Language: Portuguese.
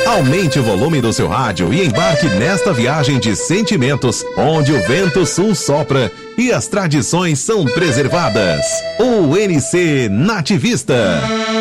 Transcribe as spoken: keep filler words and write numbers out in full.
Aumente o volume do seu rádio e embarque nesta viagem de sentimentos, onde o vento sul sopra e as tradições são preservadas. U N C Nativista.